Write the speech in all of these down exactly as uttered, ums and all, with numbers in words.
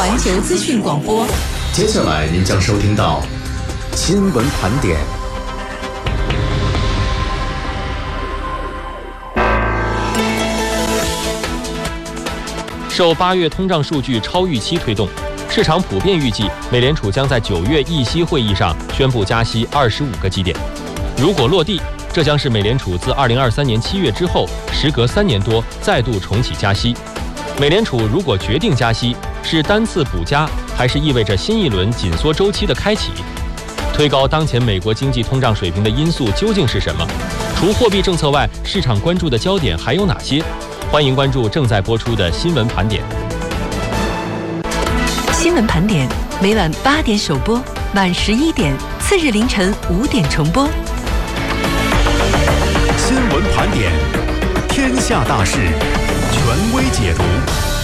环球资讯广播。 接下来您将收听到新闻盘点。 受八月通胀数据超预期推动，市场普遍预计美联储将在九月议息会议上宣布加息二十五个基点。如果落地，这将是美联储自二零二三年七月之后，时隔三年多再度重启加息。美联储如果决定加息，是单次补加，还是意味着新一轮紧缩周期的开启？推高当前美国经济通胀水平的因素究竟是什么？除货币政策外，市场关注的焦点还有哪些？欢迎关注正在播出的新闻盘点。 新闻盘点每晚八点首播，晚十一点，次日凌晨五点重播。 新闻盘点，天下大事，权威解读。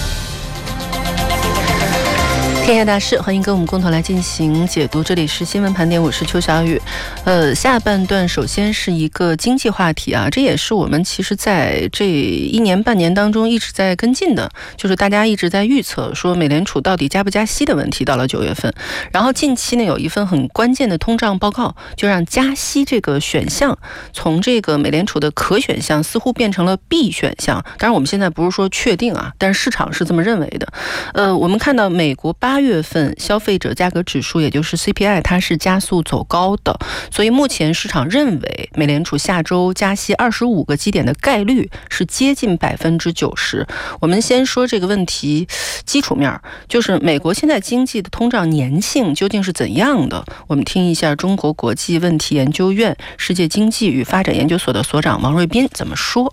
天下大事，欢迎跟我们共同来进行解读。这里是新闻盘点，我是邱小雨。呃，下半段首先是一个经济话题啊，这也是我们其实在这一年半年当中一直在跟进的，就是大家一直在预测说美联储到底加不加息的问题。到了九月份，然后近期呢有一份很关键的通胀报告，就让加息这个选项从这个美联储的可选项似乎变成了必选项。当然我们现在不是说确定啊，但是市场是这么认为的。呃，我们看到美国八月份消费者价格指数，也就是 C P I， 它是加速走高的，所以目前市场认为美联储下周加息二十五个基点的概率是接近百分之九十。我们先说这个问题基础面，就是美国现在经济的通胀粘性究竟是怎样的？我们听一下中国国际问题研究院世界经济与发展研究所的所长王瑞斌怎么说。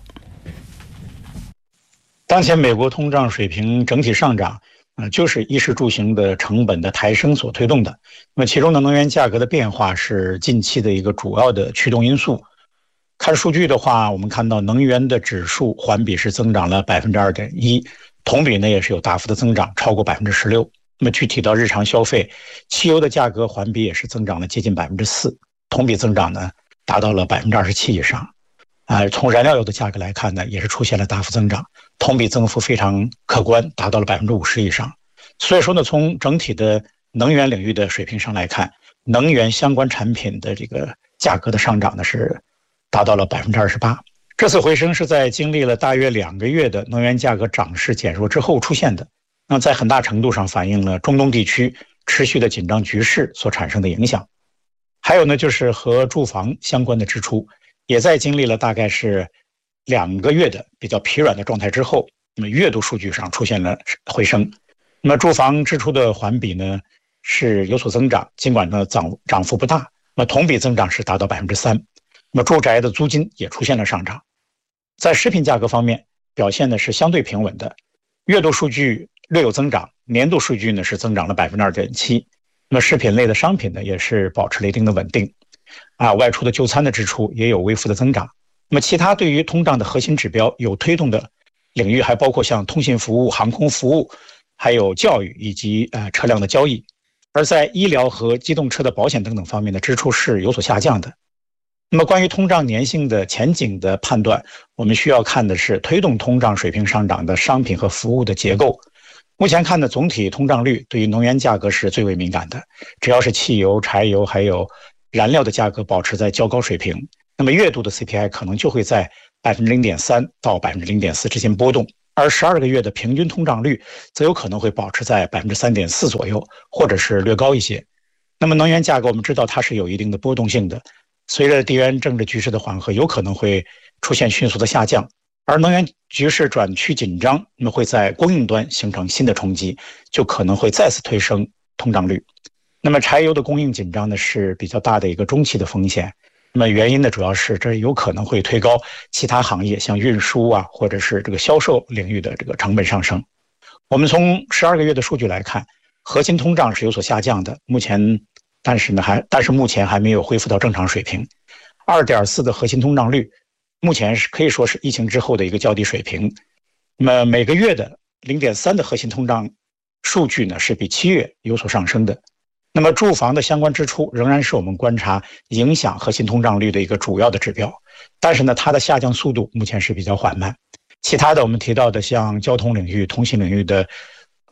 当前美国通胀水平整体上涨呃，就是衣食住行的成本的抬升所推动的。那么其中的能源价格的变化是近期的一个主要的驱动因素。看数据的话，我们看到能源的指数环比是增长了 百分之二点一， 同比呢也是有大幅的增长，超过 百分之十六。 那么具体到日常消费，汽油的价格环比也是增长了接近 百分之四， 同比增长呢达到了 百分之二十七 以上。呃，从燃料油的价格来看呢，也是出现了大幅增长，同比增幅非常可观，达到了 百分之五十 以上。所以说呢，从整体的能源领域的水平上来看，能源相关产品的这个价格的上涨呢是达到了 百分之二十八。 这次回升是在经历了大约两个月的能源价格涨势减弱之后出现的，那在很大程度上反映了中东地区持续的紧张局势所产生的影响。还有呢，就是和住房相关的支出也在经历了大概是两个月的比较疲软的状态之后，那么月度数据上出现了回升。那么住房支出的环比呢是有所增长，尽管呢涨涨幅不大，那么同比增长是达到 百分之三。 那么住宅的租金也出现了上涨。在食品价格方面表现呢是相对平稳的，月度数据略有增长，年度数据呢是增长了 百分之二点七。 那么食品类的商品呢也是保持了一定的稳定啊，外出的就餐的支出也有微幅的增长。那么其他对于通胀的核心指标有推动的领域还包括像通信服务、航空服务，还有教育以及呃车辆的交易。而在医疗和机动车的保险等等方面的支出是有所下降的。那么关于通胀粘性的前景的判断，我们需要看的是推动通胀水平上涨的商品和服务的结构。目前看的总体通胀率对于能源价格是最为敏感的，只要是汽油、柴油还有燃料的价格保持在较高水平，那么月度的 C P I 可能就会在 百分之零点三 到 百分之零点四 之间波动，而十二个月的平均通胀率则有可能会保持在 百分之三点四 左右，或者是略高一些。那么能源价格我们知道它是有一定的波动性的，随着地缘政治局势的缓和，有可能会出现迅速的下降，而能源局势转趋紧张，那么会在供应端形成新的冲击，就可能会再次推升通胀率。那么柴油的供应紧张呢是比较大的一个中期的风险，那么原因呢主要是这有可能会推高其他行业像运输啊或者是这个销售领域的这个成本上升。我们从十二个月的数据来看，核心通胀是有所下降的，目前但是呢还但是目前还没有恢复到正常水平。 二点四 的核心通胀率目前是可以说是疫情之后的一个较低水平。那么每个月的 零点三 的核心通胀数据呢是比七月有所上升的。那么住房的相关支出仍然是我们观察影响核心通胀率的一个主要的指标，但是呢它的下降速度目前是比较缓慢。其他的我们提到的像交通领域、通信领域的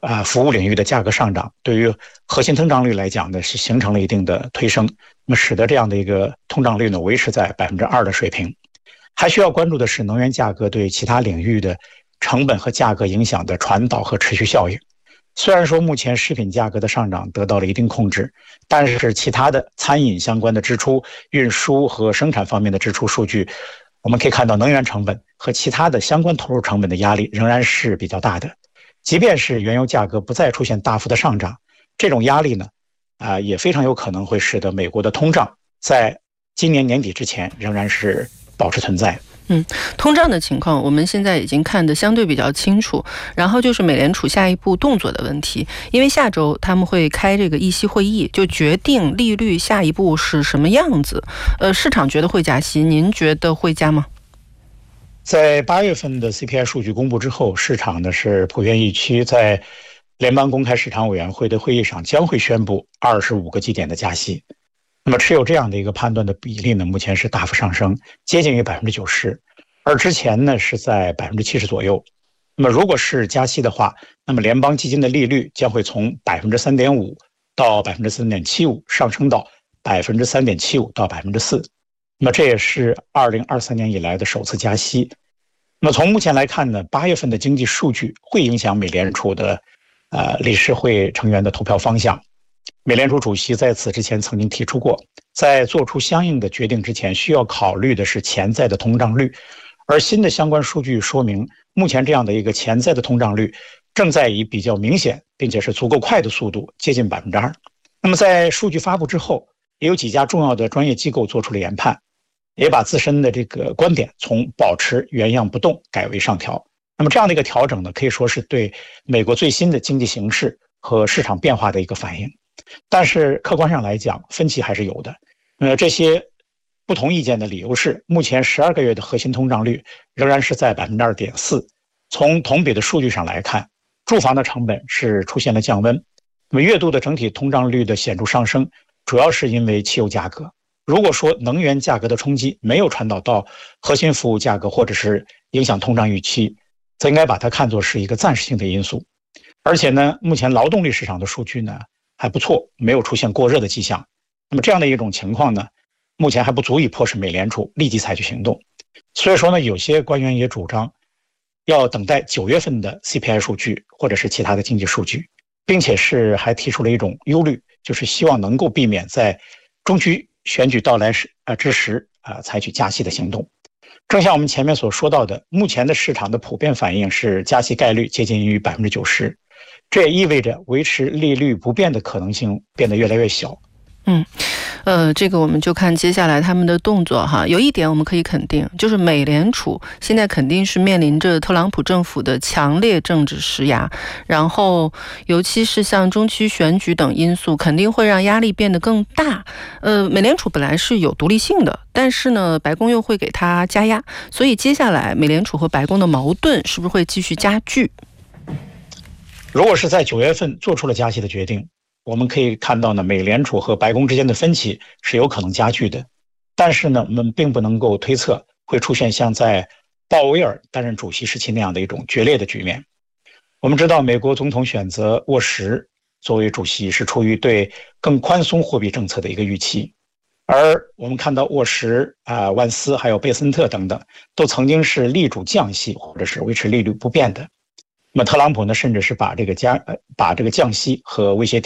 啊、呃、服务领域的价格上涨，对于核心通胀率来讲呢，是形成了一定的推升，那么使得这样的一个通胀率呢维持在百分之二的水平。还需要关注的是能源价格对其他领域的成本和价格影响的传导和持续效应。虽然说目前食品价格的上涨得到了一定控制，但是其他的餐饮相关的支出、运输和生产方面的支出数据，我们可以看到能源成本和其他的相关投入成本的压力仍然是比较大的。即便是原油价格不再出现大幅的上涨，这种压力呢，啊、呃，也非常有可能会使得美国的通胀在今年年底之前仍然是保持存在。 嗯，通胀的情况我们现在已经看得相对比较清楚，然后就是美联储下一步动作的问题，因为下周他们会开这个议息会议，就决定利率下一步是什么样子。呃，市场觉得会加息，您觉得会加吗？ 在八月份的 C P I 数据公布之后，市场呢是普遍预期在联邦公开市场委员会的会议上将会宣布二十五个基点的加息。那么持有这样的一个判断的比例呢，目前是大幅上升，接近于百分之九十，而之前呢是在百分之七十左右。那么如果是加息的话，那么联邦基金的利率将会从百分之三点五到百分之三点七五上升到百分之三点七五到百分之四。那么这也是二零二三年以来的首次加息。那么从目前来看呢，八月份的经济数据会影响美联储的呃理事会成员的投票方向。美联储主席在此之前曾经提出过，在做出相应的决定之前，需要考虑的是潜在的通胀率。而新的相关数据说明，目前这样的一个潜在的通胀率正在以比较明显并且是足够快的速度接近百分之二。那么在数据发布之后，也有几家重要的专业机构做出了研判，也把自身的这个观点从保持原样不动改为上调。那么这样的一个调整呢，可以说是对美国最新的经济形势和市场变化的一个反应。但是客观上来讲，分歧还是有的。呃，这些不同意见的理由是，目前十二个月的核心通胀率仍然是在百分之二点四。从同比的数据上来看，住房的成本是出现了降温。那么月度的整体通胀率的显著上升，主要是因为汽油价格。如果说能源价格的冲击没有传导到核心服务价格，或者是影响通胀预期，则应该把它看作是一个暂时性的因素。而且呢，目前劳动力市场的数据呢还不错，没有出现过热的迹象。那么这样的一种情况呢，目前还不足以迫使美联储立即采取行动。所以说呢，有些官员也主张要等待九月份的 C P I 数据或者是其他的经济数据，并且是还提出了一种忧虑，就是希望能够避免在中期选举到来时啊之时啊采取加息的行动。正像我们前面所说到的，目前的市场的普遍反应是加息概率接近于百分之九十，这也意味着维持利率不变的可能性变得越来越小。 嗯，呃，这个我们就看接下来他们的动作哈。有一点我们可以肯定，就是美联储现在肯定是面临着特朗普政府的强烈政治施压，然后尤其是像中期选举等因素，肯定会让压力变得更大。呃，美联储本来是有独立性的，但是呢，白宫又会给它加压，所以接下来美联储和白宫的矛盾是不是会继续加剧？ 如果是在九月份做出了加息的决定，我们可以看到呢，美联储和白宫之间的分歧是有可能加剧的。但是呢，我们并不能够推测会出现像在鲍威尔担任主席时期那样的一种决裂的局面。我们知道，美国总统选择沃什作为主席是出于对更宽松货币政策的一个预期，而我们看到沃什啊、万斯还有贝森特等等，都曾经是力主降息或者是维持利率不变的。那么特朗普呢，甚至是把这个加呃把这个降息和威胁